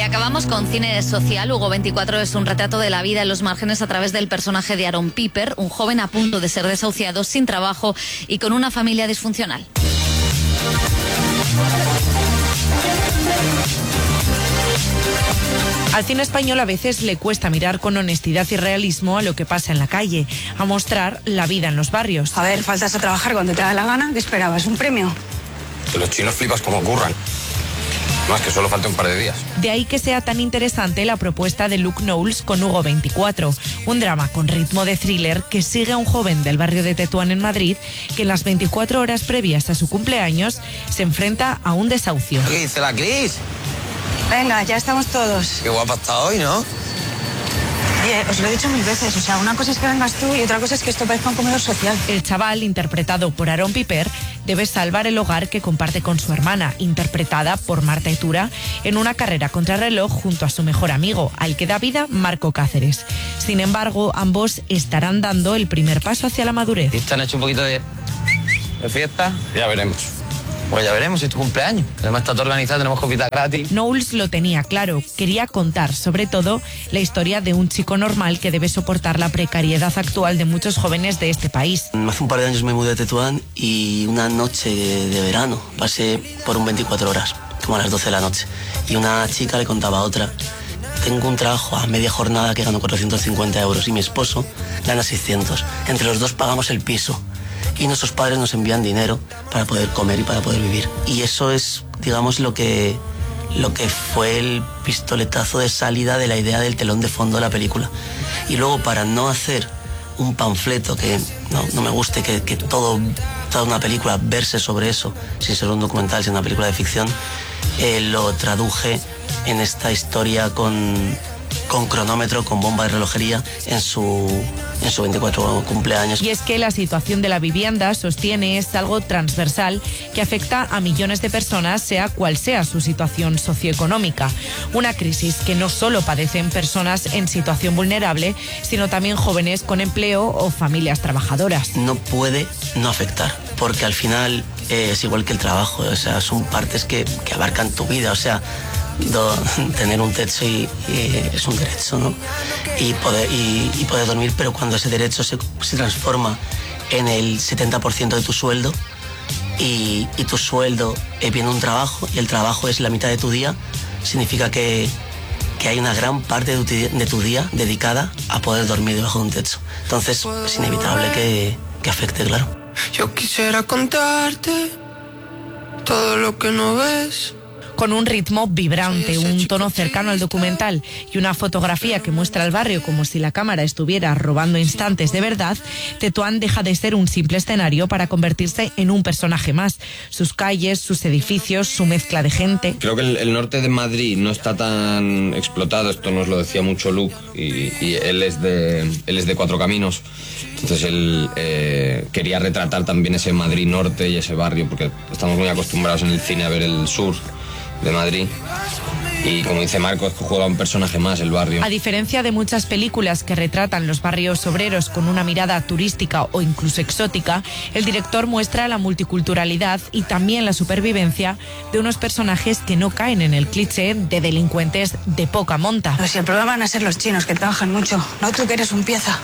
acabamos con cine social. Hugo 24 es un retrato de la vida en los márgenes a través del personaje de Aaron Piper, un joven a punto de ser desahuciado, sin trabajo y con una familia disfuncional. Al cine español a veces le cuesta mirar con honestidad y realismo a lo que pasa en la calle, a mostrar la vida en los barrios. A ver, faltas a trabajar cuando te da la gana. ¿Qué esperabas? ¿Un premio? Que los chinos flipas como curran. Más que solo falta un par de días. De ahí que sea tan interesante la propuesta de Luke Knowles con Hugo 24, un drama con ritmo de thriller que sigue a un joven del barrio de Tetuán en Madrid que en las 24 horas previas a su cumpleaños se enfrenta a un desahucio. ¿Qué dice la Cris? Venga, ya estamos todos. Qué guapa está hoy, ¿no? Oye, os lo he dicho 1000 veces. O sea, una cosa es que vengas tú y otra cosa es que esto parezca un comedor social. El chaval, interpretado por Aaron Piper, debe salvar el hogar que comparte con su hermana, interpretada por Marta Itura, en una carrera contrarreloj junto a su mejor amigo, al que da vida Marco Cáceres. Sin embargo, ambos estarán dando el primer paso hacia la madurez. ¿Y te han hecho un poquito de fiesta? Ya veremos. Pues ya veremos, si es tu cumpleaños. Además está todo organizado, tenemos copitas gratis. Knowles lo tenía claro, quería contar, sobre todo, la historia de un chico normal que debe soportar la precariedad actual de muchos jóvenes de este país. Hace un par de años me mudé a Tetuán y una noche de verano pasé por un 24 horas, como a las 12 de la noche. Y una chica le contaba a otra: tengo un trabajo a media jornada que gano 450 euros y mi esposo gana 600. Entre los dos pagamos el piso. Y nuestros padres nos envían dinero para poder comer y para poder vivir. Y eso es, digamos, lo que fue el pistoletazo de salida de la idea del telón de fondo de la película. Y luego, para no hacer un panfleto que no me guste, que toda una película verse sobre eso, sin ser un documental, sino una película de ficción, lo traduje en esta historia con cronómetro, con bomba de relojería en su 24 cumpleaños. Y es que la situación de la vivienda, sostiene, es algo transversal que afecta a millones de personas, sea cual sea su situación socioeconómica. Una crisis que no solo padecen personas en situación vulnerable, sino también jóvenes con empleo o familias trabajadoras. No puede no afectar, porque al final es igual que el trabajo, o sea, son partes que abarcan tu vida, o sea, tener un techo y es un derecho, ¿no? Y poder dormir, pero cuando ese derecho se transforma en el 70% de tu sueldo y tu sueldo viene un trabajo y el trabajo es la mitad de tu día, significa que hay una gran parte de tu día dedicada a poder dormir debajo de un techo. Entonces es inevitable que afecte, claro. Yo quisiera contarte todo lo que no ves. Con un ritmo vibrante, un tono cercano al documental y una fotografía que muestra el barrio como si la cámara estuviera robando instantes de verdad, Tetuán deja de ser un simple escenario para convertirse en un personaje más. Sus calles, sus edificios, su mezcla de gente. Creo que el norte de Madrid no está tan explotado, esto nos lo decía mucho Luke, y él es de Cuatro Caminos. Entonces él quería retratar también ese Madrid norte y ese barrio, porque estamos muy acostumbrados en el cine a ver el sur de Madrid. Y como dice Marco, es que juega un personaje más el barrio. A diferencia de muchas películas que retratan los barrios obreros con una mirada turística o incluso exótica, el director muestra la multiculturalidad y también la supervivencia de unos personajes que no caen en el cliché de delincuentes de poca monta. Pero si el problema van a ser los chinos, que trabajan mucho, no tú que eres un pieza.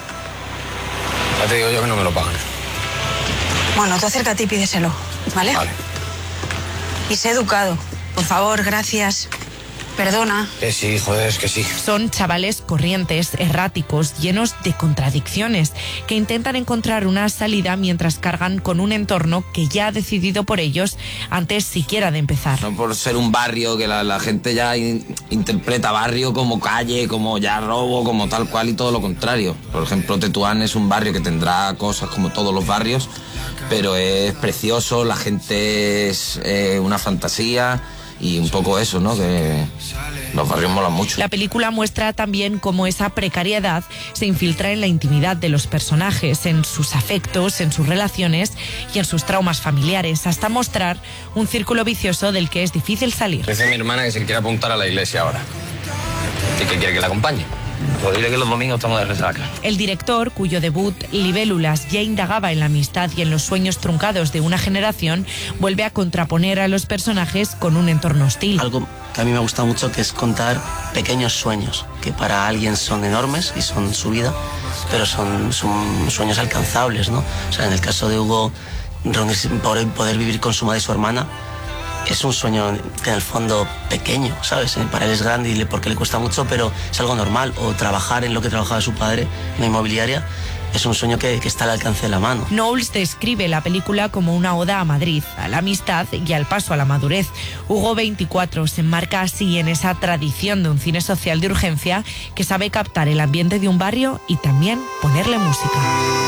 Ya te digo yo que no me lo pagan. Bueno, tú acércate y pídeselo, ¿vale? Vale. Y sé educado. Por favor, gracias. Perdona. Que sí, joder, es que sí. Son chavales corrientes, erráticos, llenos de contradicciones, que intentan encontrar una salida mientras cargan con un entorno que ya ha decidido por ellos antes siquiera de empezar. No por ser un barrio que la gente ya interpreta barrio como calle, como ya robo, como tal cual, y todo lo contrario. Por ejemplo, Tetuán es un barrio que tendrá cosas como todos los barrios, pero es precioso, la gente es una fantasía. Y un poco eso, ¿no? Que los barrios molan mucho. La película muestra también cómo esa precariedad se infiltra en la intimidad de los personajes, en sus afectos, en sus relaciones y en sus traumas familiares, hasta mostrar un círculo vicioso del que es difícil salir. Dice mi hermana que se quiere apuntar a la iglesia ahora y que quiere que la acompañe. Pues dile que los domingos estamos de resaca. El director, cuyo debut Libélulas ya indagaba en la amistad y en los sueños truncados de una generación, vuelve a contraponer a los personajes con un entorno hostil. Algo que a mí me gusta mucho, que es contar pequeños sueños, que para alguien son enormes y son su vida, pero son sueños alcanzables, ¿no? O sea, en el caso de Hugo, reunirse, poder vivir con su madre y su hermana, es un sueño que en el fondo pequeño, ¿sabes? Para él es grande y porque le cuesta mucho, pero es algo normal. O trabajar en lo que trabajaba su padre, en la inmobiliaria, es un sueño que está al alcance de la mano. Knowles describe la película como una oda a Madrid, a la amistad y al paso a la madurez. Hugo 24 se enmarca así en esa tradición de un cine social de urgencia que sabe captar el ambiente de un barrio y también ponerle música.